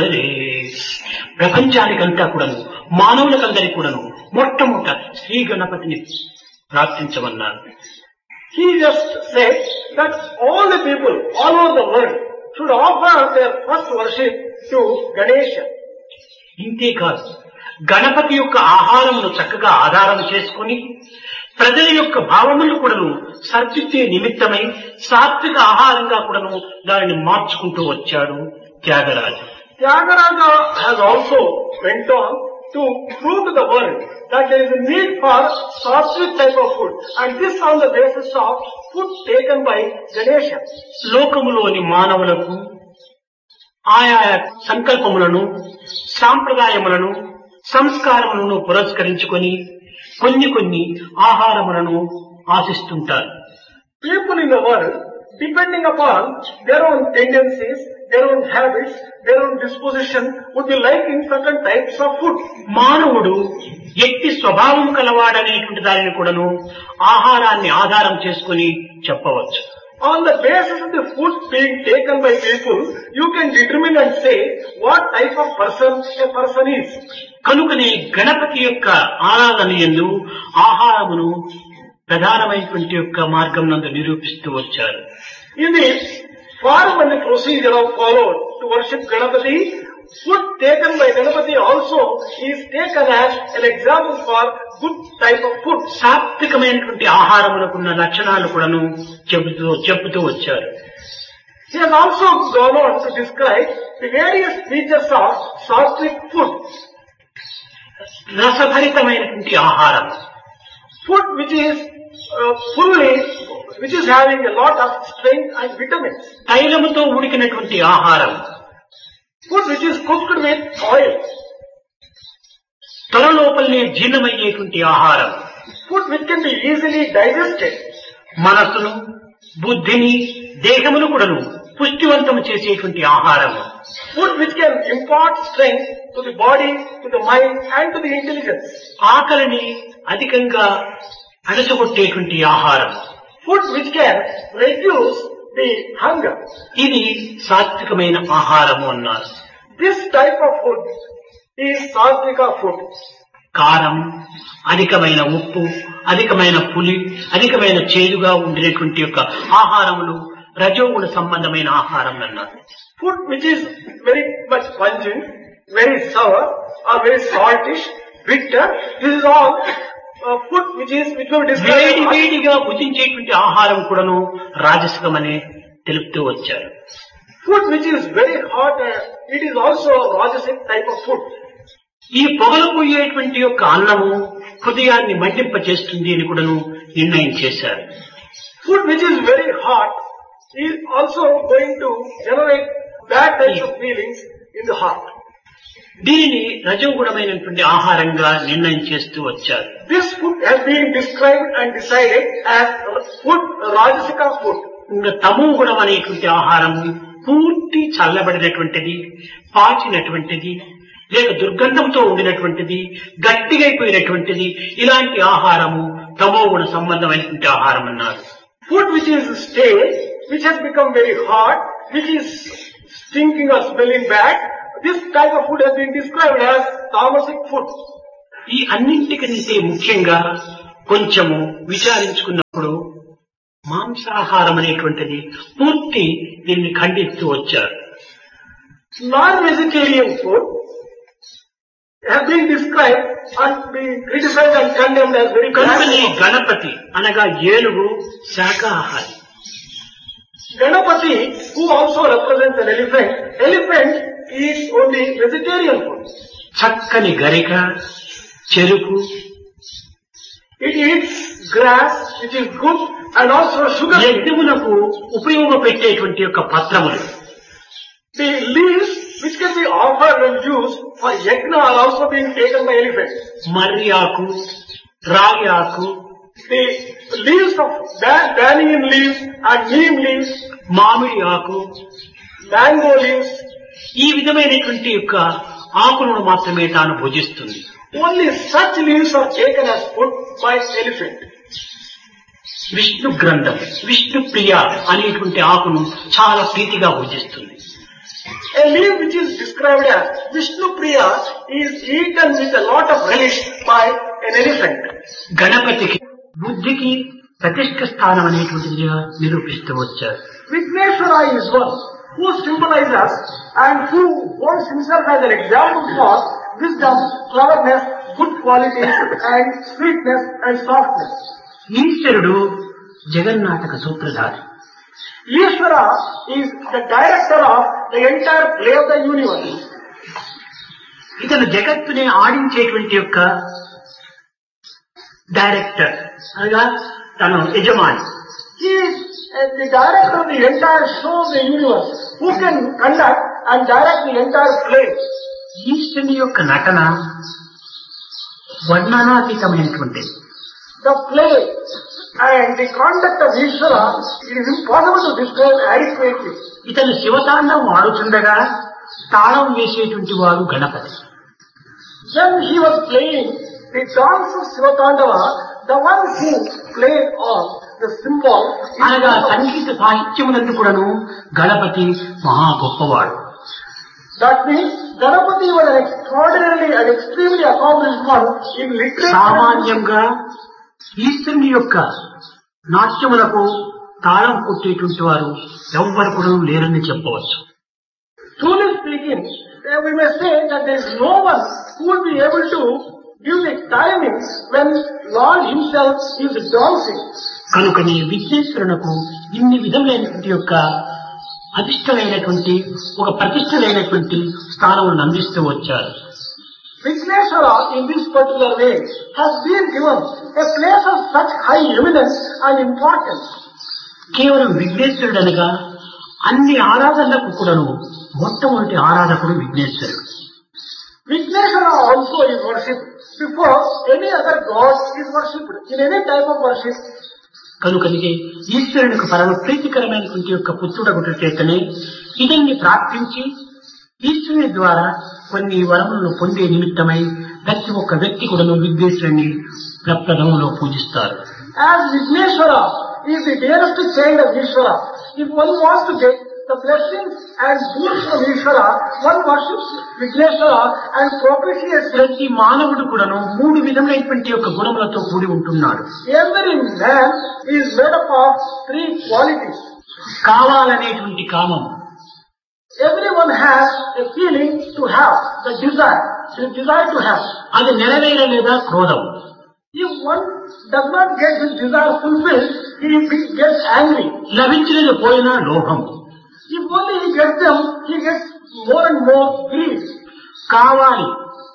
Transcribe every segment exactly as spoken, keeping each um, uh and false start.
గణపతే ప్రపంచానికంతా కూడాను మానవులకందరి కూడాను మొట్టమొదట శ్రీ గణపతిని ప్రార్థించమన్నారు. He just said that all the people all over the world should offer their first worship to Ganesha. ఇంతే కాదు, గణపతి యొక్క ఆహారమును చక్కగా ఆధారం చేసుకుని ప్రజల యొక్క భావములు కూడాను సర్దిద్దే నిమిత్తమై సాత్విక ఆహారంగా కూడాను దానిని మార్చుకుంటూ వచ్చాడు Tyagaraju. Tyagaraja has also went on to prove to the world that there is a need for sattvic type of food, and this on the basis of food taken by Ganesha. లోకములోని మానవులకు ఆయా సంకల్పములను సాంప్రదాయములను సంస్కారములను పురస్కరించుకొని కొన్ని కొన్ని ఆహారములను ఆశిస్తుంటారు. People in the world, depending upon their own tendencies, their own habits, their own disposition, would be liking certain types of food. మానవుడు వ్యక్తి స్వభావం కలవాడనేటువంటి దానిని కూడాను ఆహారాన్ని ఆధారం చేసుకుని చెప్పవచ్చు. On the basis of the food being taken by people, you can determine and say what type of person a person is. కనుకనే గణపతి యొక్క ఆరాధన యందు ఆహారమును ప్రధానమైనటువంటి యొక్క మార్గం నందు నిరూపిస్తూ వచ్చారు. In the form and the procedure of followed to worship Ganapati, food taken by Ganapati also is taken as an example for good type of food. సాత్వికమైనటువంటి ఆహారమునకున్న లక్షణాలు కూడాను చెబుతూ చెబుతూ వచ్చారు. He has also gone on to describe the various features of sattvic food. రసభరితమైనటువంటి ఆహారం, food which is uh, fully, which is having a lot of strength and vitamins. తైలముతో ఉడికినటువంటి ఆహారం, food which is cooked with oil. తల లోపలనే జీర్ణమయ్యేటువంటి ఆహారం, food which can be easily digested. మనసును బుద్ధిని దేహమును కూడాను పుష్టివంతము చేసేటువంటి ఆహారం, food which can impart strength to the body, to the mind and to the intelligence. ఆకలిని అధికంగా అణచగొట్టేటువంటి ఆహారం, food which can reduce the hunger. ఇది సాత్వికమైన ఆహారము అన్నారు. This type of food is satvika food. కారం, అధికమైన ఉప్పు, అధికమైన పులి, అధికమైన చేదుగా ఉండినటువంటి యొక్క ఆహారములు రజోగుణ సంబంధమైన ఆహారం అన్నారు. Food which is very much pungent, very sour or very saltish, bitter, this is all uh, food which is which will వేడి describe. వేడిగా భుజించేటువంటి ఆహారం కూడాను రాజసికమని తెలుపుతూ వచ్చారు. Food which is very hot, uh, it is also a rajasic type of food. ఈ పొగలు పోయేటువంటి యొక్క అన్నము హృదయాన్ని మండింప చేస్తుంది అని కూడాను నిర్ణయం చేశారు. Food which is very hot is also going to generate bad types of feelings in the heart. దీనిని రజోగుణమైనటువంటి ఆహారంగా నిర్ణయం చేస్తూ వచ్చారు. This food has been described and decided as food, rajasika food. ఇంకా తమో గుణం అనేటువంటి ఆహారము పూర్తి చల్లబడినటువంటిది, పాచినటువంటిది, లేక దుర్గంధంతో ఉండినటువంటిది, గట్టిగైపోయినటువంటిది, ఇలాంటి ఆహారము తమో గుణ సంబంధమైనటువంటి ఆహారం అన్నారు. Food which is stale, which has become very hot, which is stinking or smelling bad, this type of food has been described as tamasic food. ఈ అన్నింటికంటే ముఖ్యంగా కొంచెము విచారించుకున్నప్పుడు మాంసాహారం అనేటువంటిది పూర్తి దీన్ని ఖండిస్తూ వచ్చారు. Non-vegetarian food has been described and been criticized and condemned as very కనుకనే bad. గణపతి అనగా ఏనుగు శాకాహారి. Ganapati, who also represents an elephant, elephant eats only vegetarian food. చక్కని గరిక, చెరుకు, It eats grass, which is good, and also sugar. యజ్ఞములకు ఉపయోగపెట్టేటువంటి యొక్క పత్రములు, The leaves which can be offered and used for yajna are also being taken by elephants. మర్రి ఆకు, రాగి ఆకు, The leaves of ba- banyan leaves and neem leaves, మామిడి ఆకు, mango leaves, ఈ విధమైనటువంటి యొక్క ఆకులను మాత్రమే తాను భుజిస్తుంది. only such leaves are taken as food by elephant. Vishnu గ్రంథం, విష్ణు ప్రియ అనేటువంటి ఆకును చాలా ప్రీతిగా భుజిస్తుంది. A leaf which is described as Vishnu Priya is eaten with a lot of relish by an elephant. గణపతికి బుద్ధికి ప్రతిష్ఠ స్థానం అనేటువంటిదిగా నిరూపిస్తూ వచ్చారు. Vigneshwara is one who symbolizes and who holds himself as an example for wisdom, cleverness, good qualities and sweetness and softness. ఈశ్వరుడు జగన్నాటక సూత్రధారి. Ishvara is the director of the entire play of the universe. ఇతను జగత్తుని ఆడించేటువంటి యొక్క director అనగా తను యజమాని. He is uh, the director of the entire show of the universe who can conduct and direct the entire play. ఈశ్వరుని యొక్క నటన వర్ణనాతీతమైనటువంటిది. The play and the conduct of Ishvara is impossible to describe adequately. ఇతను శివతాండవం ఆడుతుండగా తాళం వేసేటువంటి వాడు Ganapati. When he was playing the dance of Sivatandava, the one who played on the cymbal అనగా సంగీత సాహిత్యమునందు కూడాను గణపతి మహా గొప్పవాడు. That means Ganapati was an extraordinarily and extremely accomplished one in literature. సామాన్యంగా ఈశ్వరుని యొక్క నాట్యములకు తాళం కొట్టేటువంటి వారు ఎవ్వరు కూడా లేరని చెప్పవచ్చు. Truly speaking, we may say that there is no one who will be able to give the timing when Lord himself is dancing. కనుకనే విఘ్నేశ్వరునకు ఇన్ని విధములైనటువంటి యొక్క అధిష్టమైనటువంటి ఒక ప్రతిష్టలైనటువంటి స్థానములను అందిస్తూ వచ్చారు. Vigneshwara in this particular way has been given a place of such high eminence and importance. కేవలం విఘ్నేశ్వరుడు అనగా అన్ని ఆరాధనలకు కూడాను మొట్టమొదటి ఆరాధకుడు విఘ్నేశ్వరుడు. Vigneshwara also is worshipped before any other god is worshipped in any type of worship. కనుకనికే ఈశ్వరునికి పరమ ప్రీతికరమైనటువంటి యొక్క పుత్రుడగుట చేతనే ఇదన్ని ప్రార్థించి ఈశ్వరుని ద్వారా కొన్ని వరములను పొందే నిమిత్తమై ప్రతి ఒక్క వ్యక్తి కూడాను విఘ్నేశ్వరుని ప్రప్రథమంలో పూజిస్తారు. As Vigneshwara is the dearest child of Ishvara, if one wants to get the blessings and boons from Ishvara, one worships Vigneshwara and propitiates. ప్రతి మానవుడు కూడాను మూడు విధములైనటువంటి యొక్క గుణములతో కూడి ఉంటున్నాడు. Every man is made up of three qualities. కావాలనేటువంటి కామం. Everyone has a feeling to have, the desire, the desire to have. అది నెరవేరలేదా క్రోధం. If one does not get his desire fulfilled, he gets angry. లభించినది పోయినా లోభం. If only he gets them, he gets more and more greed. కావాలి.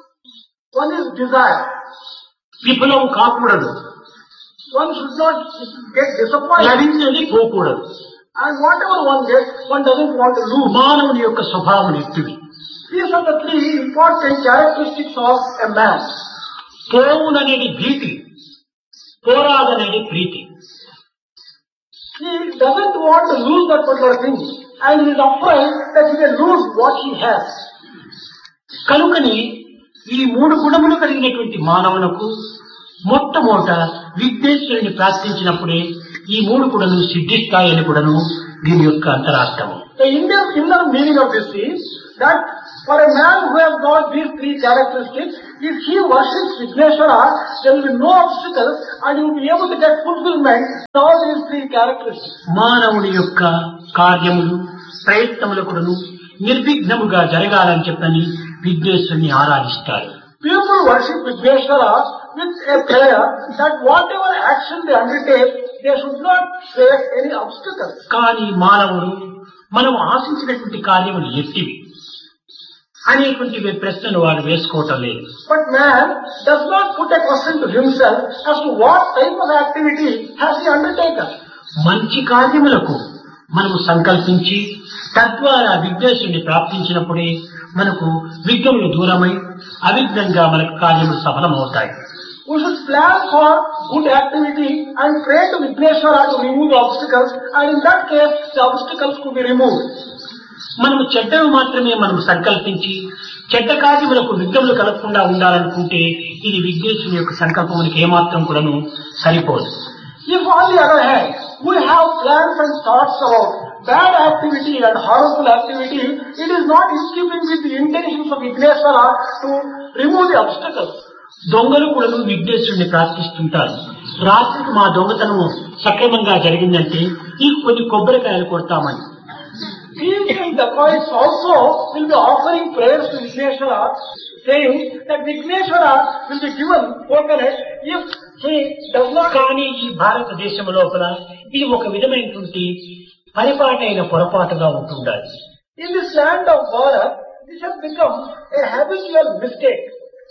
One is desire. విఫలం కాకూడదు. One should not get disappointed. లభించినది పోకూడదు. And whatever one gets, one doesn't want to lose. మానవుని యొక్క స్వభావం ఎట్టివి. These are the three important characteristics of a man. పోవుననేది భీతి, పోరాదనేది ప్రీతి. He doesn't want to lose that particular thing, and he is afraid that he will lose what he has. కనుకని ఈ మూడు గుణములు కలిగినటువంటి మానవులకు మొట్టమొదట విఘ్నేశ్వరుని ప్రార్థించినప్పుడే ఈ మూడు గుణములు సిద్ధిస్తాయని కూడాను దీని యొక్క అంతరార్థము. The inner, inner meaning of this is that for a man who has got these three characteristics, if he worships Vigneshwara, there will be no obstacles and he will be able to get fulfillment in all these three characteristics. మానవుని యొక్క కార్యములు ప్రయత్నములు కూడాను నిర్విఘ్నముగా జరగాలని చెప్పని విఘ్నేశ్వరుని ఆరాధిస్తారు. People worship Vigneshwara with a prayer that whatever action they undertake, they should not face any obstacles. కానీ మానవుడు మనం ఆశించినటువంటి కార్యములు ఎట్టివి అనేటువంటి ప్రశ్నలు వాడు వేసుకోవటం లేదు. But man does not put a question to himself as to what type of activity has he undertaken. మంచి కార్యములకు మనము సంకల్పించి తద్వారా విఘ్నేశ్వరుని ప్రాప్తించినప్పుడే మనకు విఘ్నములు దూరమై అవిఘ్నంగా మనకు కార్యములు సఫలమవుతాయి. We should plan for good activity and pray to Vigneshwara to remove the obstacles, and in that case the obstacles could be removed. మనము చెడ్డవి మాత్రమే మనం సంకల్పించి చెడ్డ కార్యములకు విఘ్నములు కలగకుండా ఉండాలనుకుంటే ఇది విఘ్నేశ్వరుని యొక్క సంకల్పమునికి ఏమాత్రం కూడాను సరిపోదు. If on the other hand we have plans and thoughts about bad activity and harmful activity, it is not in keeping with the intentions of Vigneshwara to remove the obstacles. దొంగలు కూడా విఘ్నేశ్వరుని ప్రార్థిస్తుంటారు. రాత్రికి మా దొంగతనం సక్రమంగా జరిగిందంటే ఈ కొన్ని కొబ్బరికాయలు కొడతామని. Thieves and dacoits also will be offering prayers to Vigneshwara, saying that Vigneshwara will be given coconut if he does not. కానీ ఈ భారతదేశం లోపల ఇది ఒక విధమైనటువంటి పరిపాటైన పొరపాటుగా ఉంటుండాలి. In this land of Bharat, this has become a habitual mistake.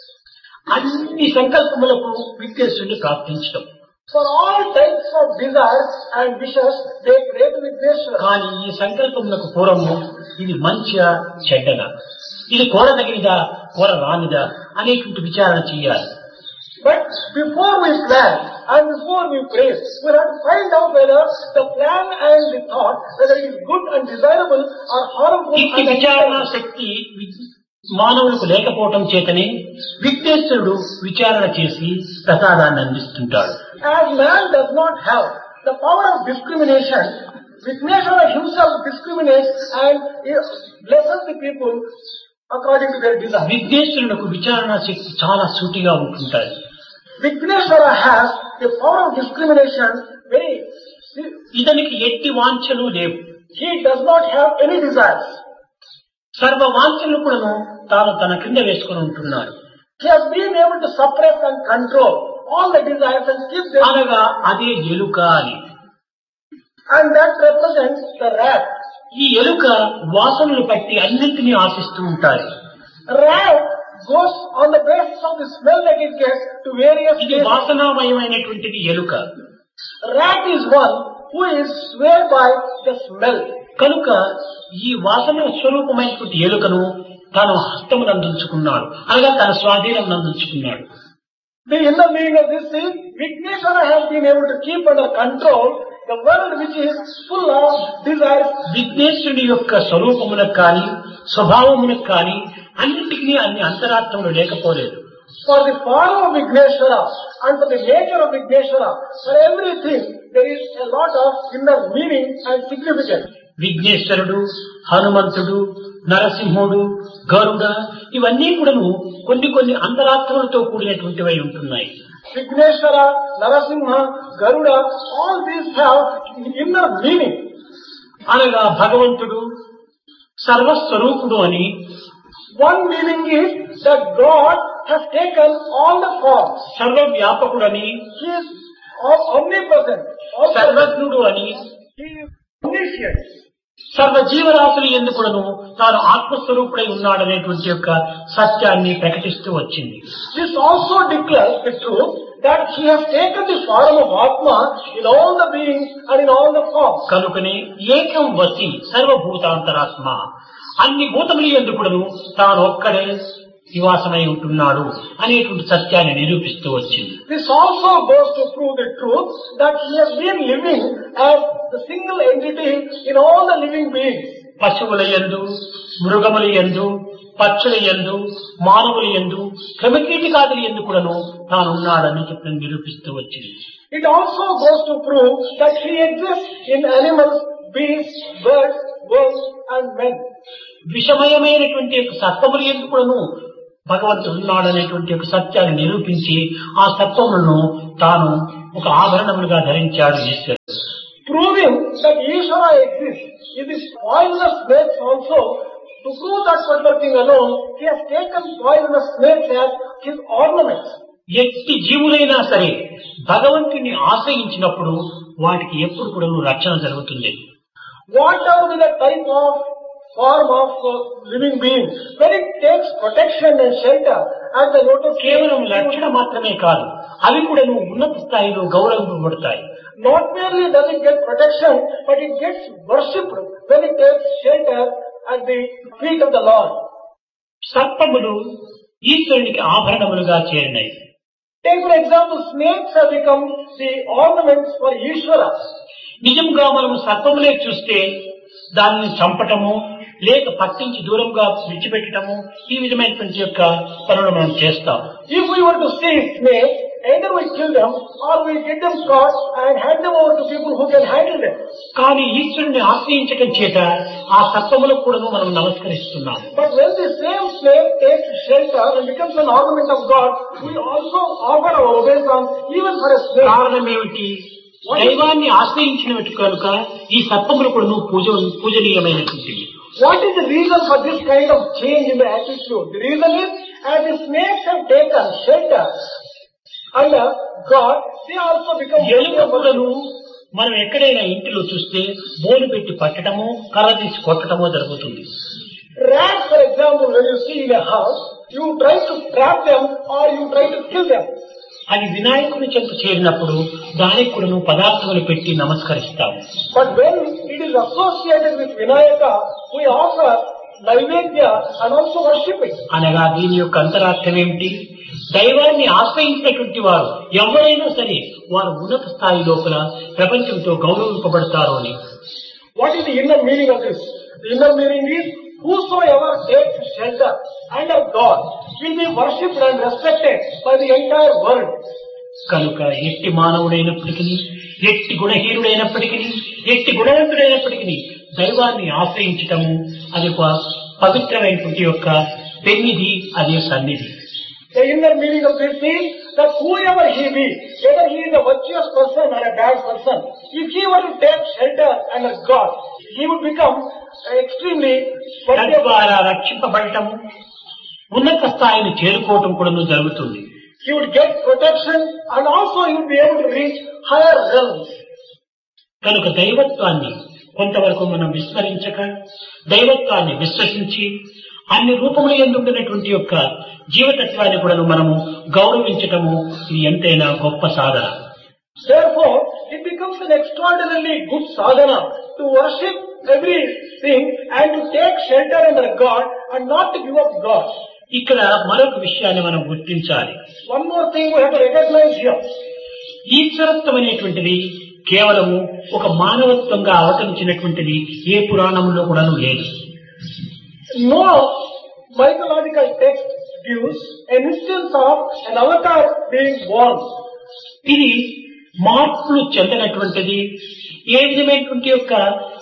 అన్ని సంకల్పములకు విఘ్నేశ్వరుని ప్రార్థించడం. For all types of desires and wishes, they pray to Vigneshwara. కానీ ఈ సంకల్పములకు పూర్వము ఇది మంచిగా చెడ్డగా, ఇది కోరదగినదా కోరరానిదా అనేటువంటి విచారణ చేయాలి. But before we plan and before we pray, we have to find out whether the plan and the thought, whether it is good and desirable or harmful. ఇట్టి విచారణ శక్తి మానవులకు లేకపోవటం చేతనే విఘ్నేశ్వరుడు విచారణ చేసి ప్రసాదాన్ని అందిస్తుంటాడు. As man does not have the power of discrimination, Vigneshwara himself discriminates and blesses the people according to their desire. విఘ్నేశ్వరునికి విచారణ శక్తి చాలా సూటిగా ఉంటుంటాయి. Vigneshwara has the power of discrimination very. ఇతనికి ఎట్టి వాంఛలు లేవు. He does not have any desires. సర్వ వాంఛలు కూడా తాను తన కింద వేసుకుని ఉంటున్నాడు. He has been able to suppress and control all the desires and keep them. అనగా అదే ఎలుక అని. And that represents the rat. ఈ ఎలుక వాసనలు పట్టి అన్నింటినీ ఆశిస్తూ ఉంటాయి. Rat goes on the basis of the smell that it gets to various ఇది places. వాసనామయమైనటువంటిది ఎలుక. Rat is one who is swayed by the smell. కనుక ఈ వాసన స్వరూపమైనటువంటి ఎలుకను తాను హస్తమును అందించుకున్నాడు, అనగా తన స్వాధీనం అందించుకున్నాడు. The inner meaning of this is Vigneshwara has been able to keep under control the world which is full of desires. విఘ్నేశ్వరుని యొక్క స్వరూపమునకు కానీ స్వభావమునకు కానీ అన్నింటికీ అన్ని అంతరార్థములు లేకపోలేదు. For the form of Vigneshwara and for the nature of Vigneshwara, for everything there is a lot of inner meaning and significance. విఘ్నేశ్వరుడు, హనుమంతుడు, నరసింహుడు, గరుడ ఇవన్నీ కూడాను కొన్ని కొన్ని అంతరార్థములతో కూడినటువంటివై ఉంటున్నాయి. Vigneshwara, Narasimha, Garuda, all these have inner meaning. అనగా భగవంతుడు సర్వస్వరూపుడు అని. One meaning is that God has taken all the forms. సర్వవ్యాపకుడని, He is omnipresent, సర్వజ్ఞుడు అని, He is omniscient. సర్వ జీవరాశులు ఎందుకును తాను ఆత్మస్వరూపుడై ఉన్నాడనేటువంటి యొక్క సత్యాన్ని ప్రకటిస్తూ వచ్చింది. This also declares the truth that He has taken the form of Atma in all the beings and in all the forms. కనుకనే ఏకం వసి సర్వభూతాంతరాత్మ, అన్ని భూతములు ఎందుకును తాను ఒక్కడే నివాసమై ఉంటున్నాడు అనేటువంటి సత్యాన్ని నిరూపిస్తూ వచ్చింది. This also goes to prove the truth that He has been living as the single entity in all the living beings. పశువుల యందు, మృగముల యందు, పక్షుల యందు, మానవుల యందు, క్రమకీటకాదుల యందు కూడాను తానున్నాడని చెప్పి నిరూపిస్తూ వచ్చింది. It also goes to prove that He exists in animals, beasts, birds, worms and men. విషమయమైనటువంటి యొక్క సత్వముల యందు కూడాను భగవంతుడు ఉన్నాడనేటువంటి ఒక సత్యాన్ని నిరూపించి ఆ సత్వములను తాను ఒక ఆభరణములుగా ధరించాడు ఈశ్వరుడు. Proving that Ishvara exists in this poisonous snakes also, to prove that particular thing alone, He has taken poisonous snakes as His ornaments. ఎట్టి జీవులైనా సరే భగవంతుని ఆశ్రయించినప్పుడు వాటికి ఎప్పుడు కూడా రక్షణ జరుగుతుంది. Whatever be the type of form of uh, living being, when it takes protection and shelter at the lotus కేవలం రక్షణ మాత్రమే కాదు, అవి కూడా ఉన్నత స్థాయిలో గౌరవింపబడతాయి. Not merely does it get protection, but it gets worshipped when it takes shelter at the feet of the Lord. సర్పములు ఈశ్వరునికి ఆభరణములుగా చేరినాయి. Take for example, snakes have become the ornaments for Ishvara. నిజంగా మనం సర్పములే చూస్తే దానిని చంపటము లేక పట్టించి దూరంగా విడిచిపెట్టడము ఈ విధమైనటువంటి యొక్క పనులు మనం చేస్తాం. If we were to see snake, either we kill them or we get them caught and hand them over to people who can handle them. కానీ ఈశ్వరుని ఆశ్రయించటం చేత ఆ తత్వములకు కూడా మనం నమస్కరిస్తున్నాం. But when the same slave takes shelter and becomes an ornament of God, we also offer our obeisance even for a slave. కారణం ఏమిటి? దైవాన్ని ఆశ్రయించినట్టు కనుక ఈ సత్వములు కూడా పూజ పూజనీయమైనటువంటివి. What is the reason for this kind of change in the attitude? The reason is, as the snakes have taken shelter under God, they also become ఎలుకలను మనం ఎక్కడైనా ఇంటిలో చూస్తే బోలు పెట్టి పట్టడము, కర్ర తీసి కొట్టడమో జరుగుతుంది. Rats, for example, when you see in a house, you try to trap them or you try to kill them. అది వినాయకుని చెంత చేరినప్పుడు దానికి కూడా పదార్థములు పెట్టి నమస్కరిస్తాము. But when it is associated with Vinayaka, we offer Naivedya and also worship it. అనగా దీని యొక్క అంతరార్థం ఏమిటి? దైవాన్ని ఆశ్రయించినటువంటి వారు ఎవరైనా సరే వారు ఉన్నత స్థాయి లోపల ప్రపంచంతో గౌరవింపబడతారు అని. What is the inner meaning of this? The inner meaning is, whosoever takes shelter under God will be worshipped and respected by the entire world. కనుక ఎట్టి మానవుడైనప్పటికీ, ఎట్టి గుణహీనుడైనప్పటికీ, ఎట్టి గుణవంతుడైనప్పటికీ దైవాన్ని ఆశ్రయించటము అది ఒక పవిత్రమైనటువంటి యొక్క పెన్నిధి, అదే సన్నిధి. The inner meaning of this is that whoever he be, whether he is a virtuous person or a bad person, if he were to take shelter under God, he would become extremely తద్వారా రక్షింపబడటము, ఉన్నత స్థాయిని చేరుకోవటం కూడా జరుగుతుంది. He would get protection and also he would be able to reach higher realms. కనుక దైవత్వాన్ని కొంతవరకు మనం విస్మరించక దైవత్వాన్ని విశ్వసించి అన్ని రూపములు ఎందుకున్నటువంటి యొక్క జీవతత్వాన్ని కూడా మనము గౌరవించటము ఇది ఎంతైనా గొప్ప సాధన. Therefore, it becomes an extraordinarily good sadhana to worship everything and to take shelter under God and not to give up God. ఇక్కడ మరొక విషయాన్ని మనం గుర్తించాలి. One more thing we have to recognize here. ఈశ్వరత్వం అనేటువంటిది కేవలము ఒక మానవత్వంగా అవతరించినటువంటిది ఏ పురాణంలో కూడా లేదు. No mythological text gives an instance of an avatar being born. ఇది మార్పులు చెందినటువంటిది. ఏ విధమైనటువంటి యొక్క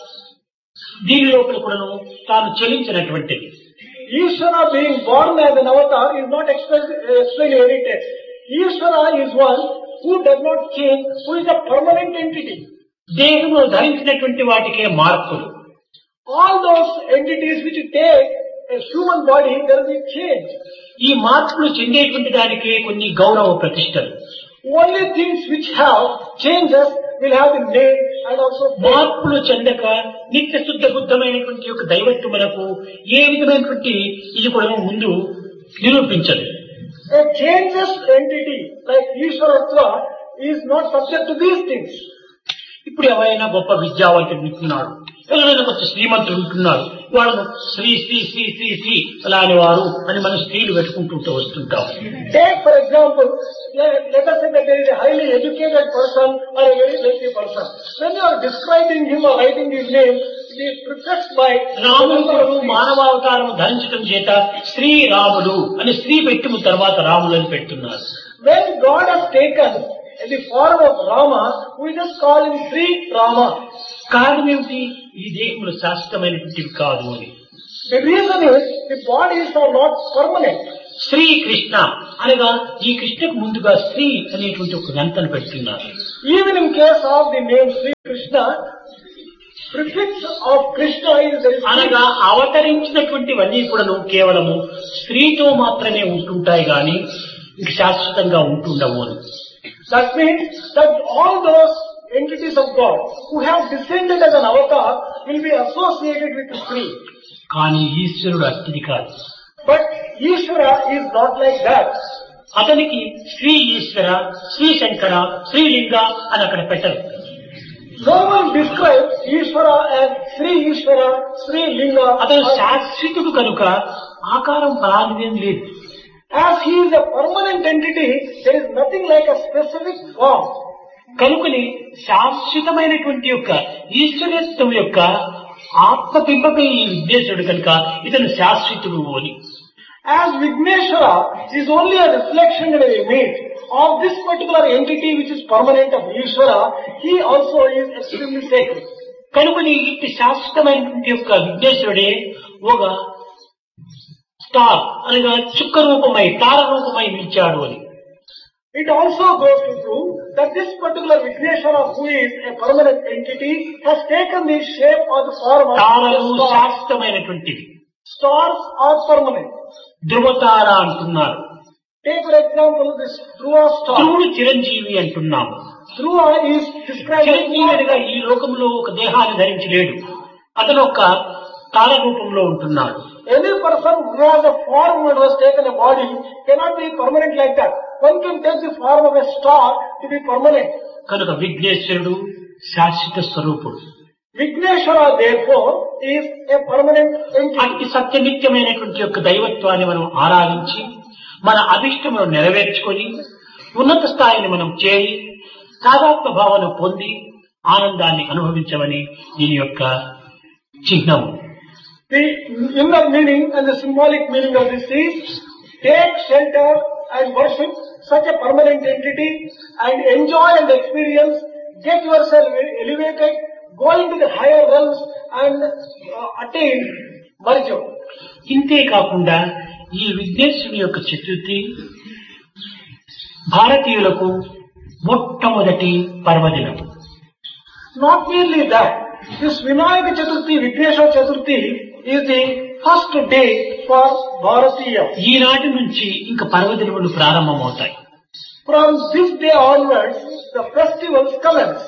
దీని లోపల కూడాను తాను చెల్లించినటువంటిది. Ishvara being born as an avatar is not explained in any text. Ishvara is one who does not change, who is a permanent entity. దేహంలో ధరించినటువంటి వాటికే మార్పులు. All those entities which take a human body, there will be change. ఈ మార్పులు చెందేటువంటి దానికి కొన్ని గౌరవ ప్రతిష్టలు. Only things which have changes will have the name and also మార్పులు చెందక నిత్య శుద్ధ బుద్ధమైనటువంటి యొక్క దైవత్వములకు ఏ విధమైనటువంటి ఇది కూడా ముందు నిరూపించదు. A changeless entity like Ishwaratva is not subject to these things. ఇప్పుడు ఎవరైనా గొప్ప విద్యావంతుడు ఉంటున్నాడు, ఎవరైనా కొంచెం శ్రీమంతుడు ఉంటున్నాడు, వాళ్ళను శ్రీ శ్రీ శ్రీ శ్రీ శ్రీ అలానే వారు అని మనం స్త్రీలు పెట్టుకుంటూ వస్తుంటాం. Take for example, let, let us say that there is a highly educated person or a very wealthy person. When you are describing him or writing his name, it is prefixed by రాముడు మానవావతారం ధరించడం చేత శ్రీరాముడు అని స్త్రీ పెట్టి తర్వాత రాముడు అని పెడుతున్నారు. When God has taken in the form of Rama, we just call him Sri Rama. కారణం ఏమిటి? ఈ దేహములు శాశ్వతమైనటువంటివి కాదు అని. The reason is the bodies are not permanent. Shri Krishna అనగా ఈ కృష్ణకు ముందుగా శ్రీ అనేటువంటి ఒక గంటను పెడుతున్నారు. Even in case of the name Sri Krishna, prefix of Krishna is there is అనగా అవతరించినటువంటివన్నీ కూడాను కేవలము స్త్రీతో మాత్రమే ఉంటుంటాయి గాని ఇంక శాశ్వతంగా ఉంటుండవు అని. That means that all those entities of God who have descended as an avatar will be associated with Sri. కానీ ఈశ్వరుడు అట్టిది కాదు. But Ishvara is not like that. అతనికి శ్రీ ఈశ్వర, శ్రీ శంకర, శ్రీలింగ అని అక్కడ పెట్టరు. No one describes Ishvara as Sri Ishvara, Sri Linga. అతను శాశ్వతుడు కనుక ఆకారం ప్రారంభం లేదు. As he is a permanent entity, there is nothing like a specific form. కనుకని శాశ్వతమైనటువంటి యొక్క ఈశ్వరత్వం యొక్క ఆత్మబింబమే ఈ విద్యేశ్వరుడు కనుక ఇతను శాశ్వతుడు అని. As Vigneshwara is only a reflection and an image of this particular entity which is permanent of Ishvara, he also is extremely sacred. కనుకని ఇట్టి శాశ్వతమైనటువంటి యొక్క విఘ్నేశ్వరుడే ఒక స్టార్ అనగా చుక్క రూపమై తార రూపమై నిలిచాడు అని. It also goes to prove that this particular Vigneshwara, who is a permanent entity, has taken the shape or the form of తారలు a star. శాశ్వతమైనటువంటివి. Stars are permanent. ధ్రువతార అంటున్నారు. Take for example this Dhruva star. ధ్రువుడు చిరంజీవి అంటున్నాము. Dhruva is described as చిరంజీవిగా ఈ లోకంలో ఒక దేహాన్ని ధరించి లేడు. అతను ఒక తార రూపంలో ఉంటున్నాడు. any person who has a form and has taken a body cannot be permanent like that. One can take the form of a star to be permanent. కనుక విఘ్నేశ్వరుడు శాశ్వత స్వరూపుడు. Vigneshwara therefore is a permanent entity. అట్టి సత్యనిత్యమైనటువంటి యొక్క దైవత్వాన్ని మనం ఆరాధించి మన అభిష్టమును నెరవేర్చుకొని ఉన్నత స్థాయిని మనం చేరి తాదాత్మ భావన పొంది ఆనందాన్ని అనుభవించమని దీని యొక్క చిహ్నము. The inner meaning and the symbolic meaning of this is take shelter and worship such a permanent entity and enjoy and experience, get yourself elevated, go into the higher realms and uh, attain Marjo. ఇంతే కాకుండా ఈ విఘ్నేశ్వరుని యొక్క చతుర్థి భారతీయులకు మొట్టమొదటి పర్వదినం. Not merely that, this Vinayaka Chaturthi, Vigneshwara Chaturthi is the first day for Bharatiya. ఈనాటి నుంచి ఇంకా పర్వదినములు ప్రారంభమవుతాయి. From this day onwards, the festivals commence.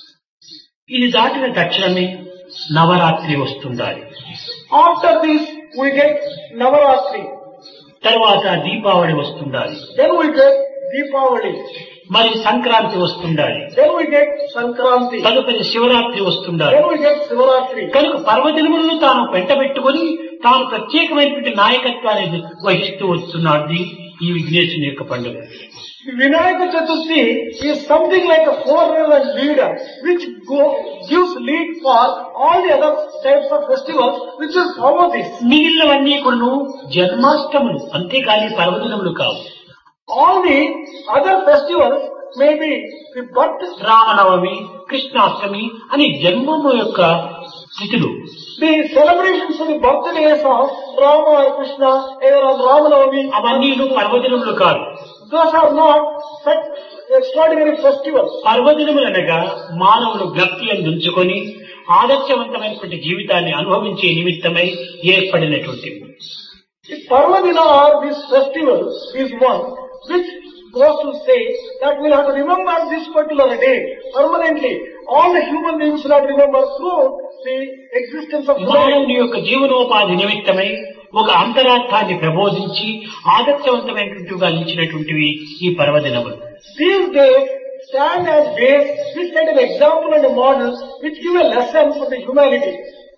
ఇది దాటిన తక్షణమే Navratri వస్తుండాలి. After this, we get Navaratri. తర్వాత Deepavali వస్తుండాలి. Then we get Deepavali. మరి Sankranti వస్తుండాలి. Then we get Sankranti. తదుపరి Shivaratri వస్తుండాలి. Then we get Sivaratri. కనుక పర్వదినములను తాను పెంటబెట్టుకుని తాను ప్రత్యేకమైనటువంటి నాయకత్వాన్ని వహిస్తూ వస్తున్నాడు ఈ విఘ్నేశ్వరుని యొక్క పండుగ. Vinayaka Chaturthi is something like a forerunner and leader which go, gives lead for all the other types of festivals which will follow this. మిగిలినవన్నీ కూడా జన్మాష్టములు అంతేకాని పర్వదినములు కావు. All the other festivals may be the birth. Ramanavami, Krishnashtami అని జన్మము యొక్క తిథులు. The celebrations of the birthdays of Rama or Krishna, either on Ramanavami, అవన్నీ పర్వదినములు కాదు. those are not such extraordinary festivals. పర్వదినములు అనగా మానవులు భక్తి అందించుకొని ఆదర్శవంతమైనటువంటి జీవితాన్ని అనుభవించే నిమిత్తమై ఏర్పడినటువంటివి. The Parvadina or this festival is one which goes to say that we'll have to remember this particular day permanently. All the human beings will have to remember through the existence of humanity. మానవుని యొక్క జీవనోపాధి నిమిత్తమై ఒక అంతరార్థాన్ని ప్రబోధించి ఆదర్శవంతమైనటువంటివిగా నిలిచినటువంటివి ఈ పర్వదినములు. These days stand as days which set an example and a model which give a lesson for the humanity.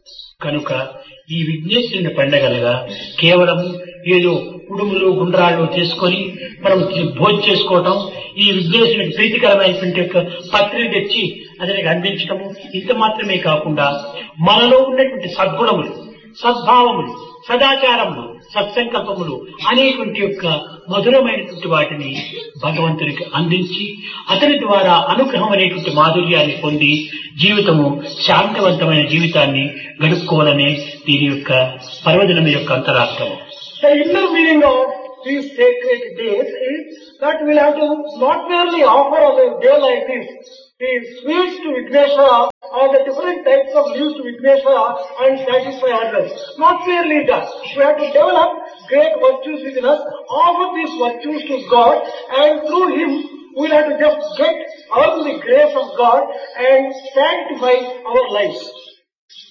కనుక ఈ విఘ్నేశ్వరుని పండగలుగా కేవలం ఏదో కుడుములు గుండ్రాళ్ళు చేసుకొని మనం భోజనం చేసుకోవటం, ఈ విఘ్నేశ్వరునికి ప్రీతికరమైనటువంటి యొక్క పత్రిక తెచ్చి అతనికి అందించటము ఇంత మాత్రమే కాకుండా మనలో ఉన్నటువంటి సద్గుణములు, సద్భావములు, సదాచారములు, సత్సంకల్పములు అనేటువంటి యొక్క మధురమైనటువంటి వాటిని భగవంతునికి అందించి అతని ద్వారా అనుగ్రహం అనేటువంటి మాధుర్యాన్ని పొంది జీవితము శాంతవంతమైన జీవితాన్ని గడుపుకోవాలనే దీని యొక్క పర్వదినం యొక్క అంతరార్థం. The inner meaning of these sacred days is that we'll have to not merely offer on a day like this the sweets to Vigneshwara or the different types of leaves to Vigneshwara and satisfy others. Not merely that. We have to develop great virtues within us, offer these virtues to God, and through Him we'll have to just get earn the grace of God and sanctify our lives.